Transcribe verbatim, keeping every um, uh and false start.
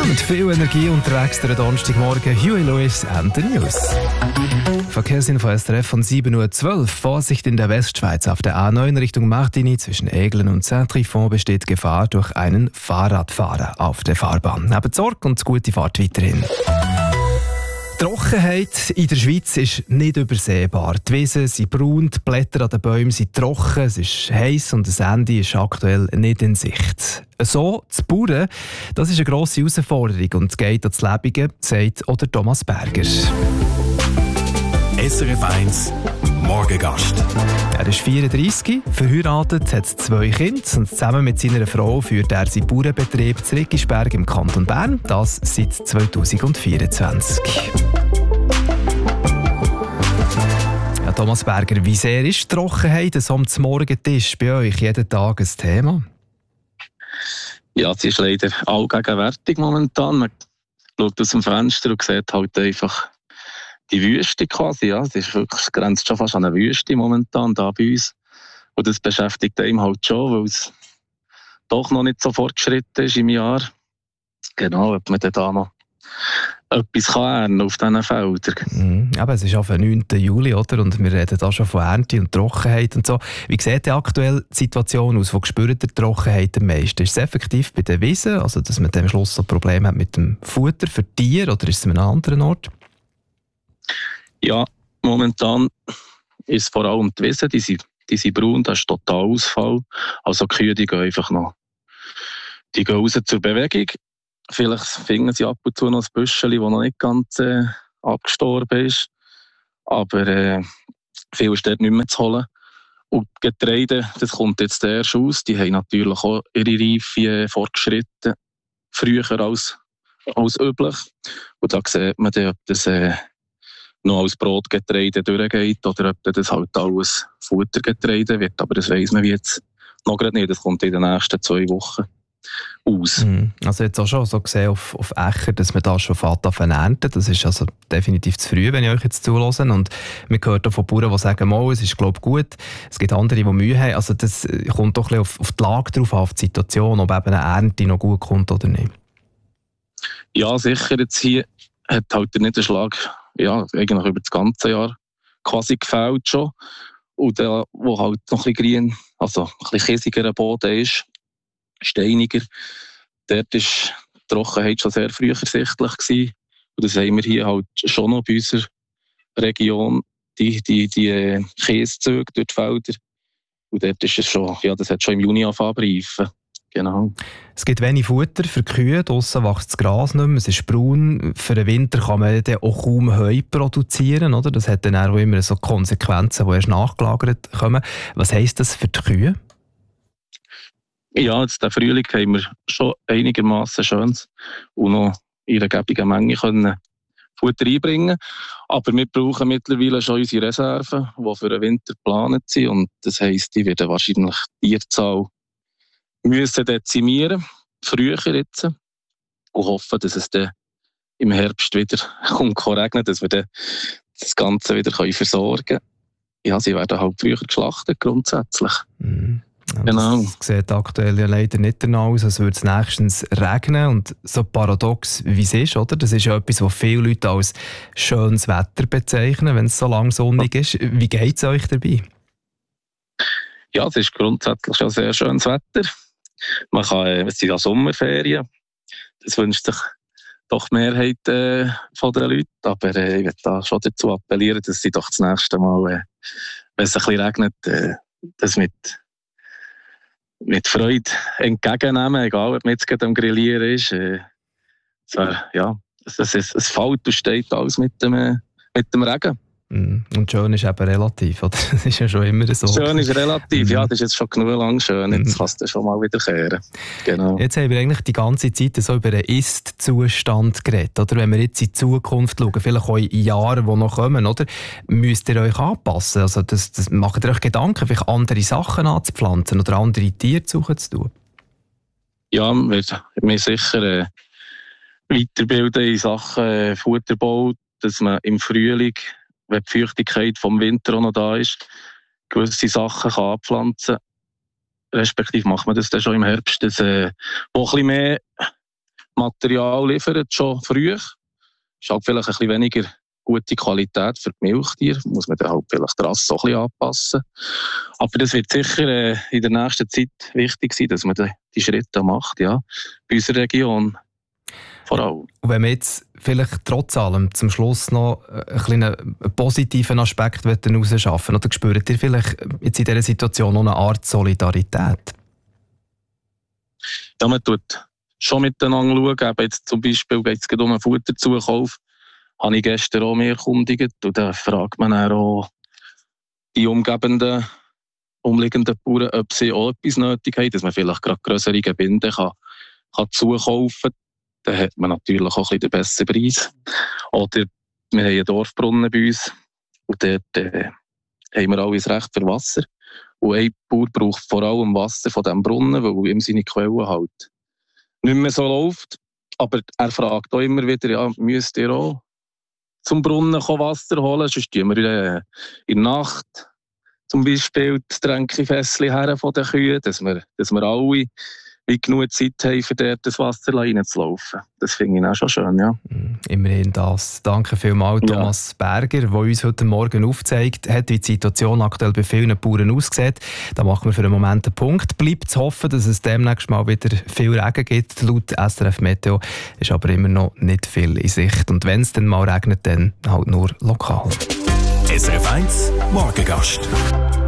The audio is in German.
mit viel Energie unterwegs der Donnerstagmorgen. Huey Lewis and the News. Verkehrsinfo S R F von sieben Uhr zwölf. Vorsicht in der Westschweiz. Auf der A neun Richtung Martigny zwischen Eglen und Saint-Trifon besteht Gefahr durch einen Fahrradfahrer auf der Fahrbahn. Habt Sorge und gute Fahrt weiterhin. Die Trockenheit in der Schweiz ist nicht übersehbar. Die Wiesen sind braun, die Blätter an den Bäumen sind trocken, es ist heiß und das Ende ist aktuell nicht in Sicht. So zu bauen, das ist eine grosse Herausforderung und es geht ans Lebige, sagt auch der Thomas Berger. S R F eins Morgengast. Er ist vierunddreissig, verheiratet, hat zwei Kinder und zusammen mit seiner Frau führt er seinen Bauernbetrieb zu Riggisberg im Kanton Bern, das seit zweitausendvierundzwanzig. Ja, Thomas Berger, wie sehr ist die Trockenheit so am Morgentisch bei euch jeden Tag ein Thema? Ja, sie ist leider allgegenwärtig momentan. Man schaut aus dem Fenster und sieht halt einfach die Wüste quasi, ja. Es ist wirklich, es grenzt schon fast an eine Wüste momentan da bei uns. Und das beschäftigt einem halt schon, weil es doch noch nicht so fortgeschritten ist im Jahr. Genau, ob man dann da noch etwas kann ernten auf diesen Feldern. Mhm. Aber es ist auf den neunten Juli, oder? Und wir reden da schon von Ernte und Trockenheit und so. Wie sieht die aktuelle Situation aus? Wo spürt die Trockenheit am meisten? Ist es effektiv bei den Wiesen, also dass man am Schluss so Probleme hat mit dem Futter für Tiere, oder ist es an einem anderen Ort? Ja, momentan ist es vor allem die Wiesen, die sind, die sind braun, das ist total Ausfall. Also die Kühe, die gehen einfach noch, die gehen raus zur Bewegung. Vielleicht finden sie ab und zu noch ein Büschel, das noch nicht ganz äh, abgestorben ist. Aber äh, viel ist dort nicht mehr zu holen. Und die Getreide, das kommt jetzt erst aus, die haben natürlich auch ihre Reife äh, fortgeschritten, früher als, als üblich. Und da sieht man dann, ob das äh, noch als Brotgetreide durchgeht oder ob das halt alles Futtergetreide wird. Aber das weiss man jetzt noch gerade nicht. Das kommt in den nächsten zwei Wochen aus. Also jetzt auch schon so gesehen auf, auf Äcker, dass man da schon fährt auf ernten. Das ist also definitiv zu früh, wenn ich euch jetzt zuhöre. Und man hört auch von Bauern, die sagen, mal, es ist glaube ich gut. Es gibt andere, die Mühe haben. Also das kommt doch ein bisschen auf, auf die Lage drauf an, auf die Situation, ob eben eine Ernte noch gut kommt oder nicht. Ja, sicher. Jetzt hier hat halt der Niederschlag ja, eigentlich über das ganze Jahr quasi gefällt schon. Und der, wo halt noch ein bisschen grün, also ein bisschen kiesiger Boden ist, steiniger, dort war die Trockenheit schon sehr früh ersichtlich gewesen. Und das haben wir hier halt schon noch bei unserer Region, die, die, die Kieszüge durch die Felder. Und dort ist es schon, ja, das hat schon im Juni angefangen zu reifen. Genau. Es gibt wenig Futter für die Kühe, draussen wächst das Gras nicht mehr, es ist braun. Für den Winter kann man dann auch kaum Heu produzieren, oder? Das hat dann auch immer so Konsequenzen, die erst nachgelagert kommen. Was heisst das für die Kühe? Ja, jetzt den Frühling haben wir schon einigermaßen schönes und noch in einer gäbigen Menge können Futter einbringen. Aber wir brauchen mittlerweile schon unsere Reserven, die für den Winter geplant sind. Und das heisst, die werden wahrscheinlich die Tierzahl müssen dezimieren, früher jetzt, und hoffen, dass es dann im Herbst wieder kommt regnen, dass wir dann das Ganze wieder versorgen können. Ja, sie werden halt früher geschlachtet, grundsätzlich. Mhm. Ja, genau. Das sieht aktuell ja leider nicht danach aus, als würde es nächstens regnen. Und so paradox wie es ist, oder? Das ist ja etwas, was viele Leute als schönes Wetter bezeichnen, wenn es so lang sonnig ist. Wie geht es euch dabei? Ja, es ist grundsätzlich schon sehr schönes Wetter. Man kann, es sind ja Sommerferien. Das wünscht sich doch die Mehrheit äh, von den Leuten. Aber äh, ich würde da schon dazu appellieren, dass sie doch das nächste Mal, äh, wenn es ein bisschen regnet, äh, das mit, mit Freude entgegennehmen, egal ob man jetzt gerade am Grillieren ist. Äh, so, ja, es, es, es fällt und steht alles mit dem, äh, mit dem Regen. Und schön ist eben relativ, oder? Das ist ja schon immer so. Schön ist relativ, mhm. ja, das ist jetzt schon genug lang schön, jetzt kannst du schon mal wieder kehren. Genau. Jetzt haben wir eigentlich die ganze Zeit so über den Ist-Zustand geredet, oder? Wenn wir jetzt in die Zukunft schauen, vielleicht auch in Jahren, die noch kommen, oder? Müsst ihr euch anpassen? Also das, das, macht ihr euch Gedanken, vielleicht andere Sachen anzupflanzen oder andere Tiere zu suchen zu tun? Ja, wir wir sicher äh, weiterbilden in Sachen äh, Futterbau, dass man im Frühling, wenn die Feuchtigkeit vom Winter auch noch da ist, gewisse Sachen kann anpflanzen kann. Respektive macht man das dann schon im Herbst, dass äh, wo ein bisschen mehr Material liefern, schon früh. Ist halt vielleicht ein bisschen weniger gute Qualität für die Milchtiere. Muss man dann halt vielleicht die Rasse auch ein bisschen anpassen. Aber das wird sicher äh, in der nächsten Zeit wichtig sein, dass man die, die Schritte macht, ja. Bei unserer Region vor allem. Und wenn wir jetzt vielleicht trotz allem zum Schluss noch einen kleinen positiven Aspekt herausschaffen oder spürt ihr vielleicht jetzt in dieser Situation noch eine Art Solidarität? Ja, man tut schon miteinander schauen. Eben jetzt zum Beispiel geht es um einen Futterzukauf. Habe ich gestern auch mehr erkundigt. Und dann fragt man dann auch die umgebenden, umliegenden Bauern, ob sie auch etwas nötig haben, dass man vielleicht gerade grössere Gebinde kann, kann zukaufen kann. Dann hat man natürlich auch ein bisschen den besseren Preis. Oder wir haben einen Dorfbrunnen bei uns. Und dort äh, haben wir alles Recht für Wasser. Und ein Bauer braucht vor allem Wasser von diesem Brunnen, weil ihm seine Quelle halt nicht mehr so läuft. Aber er fragt auch immer wieder, ja, müsst ihr auch zum Brunnen Wasser holen? Sonst tun wir in der Nacht zum Beispiel die Tränkefässchen her von den Kühen, dass wir, dass wir alle wie genug Zeit haben, für dort das Wasser reinzulaufen. Das finde ich auch schon schön, ja. Immerhin das. Danke vielmals, Thomas ja. Berger, der uns heute Morgen aufzeigt hat, wie die Situation aktuell bei vielen Bauern aussieht. Da machen wir für einen Moment einen Punkt. Bleibt zu hoffen, dass es demnächst mal wieder viel Regen gibt. Laut S R F Meteo ist aber immer noch nicht viel in Sicht. Und wenn es dann mal regnet, dann halt nur lokal. S R F eins Morgengast.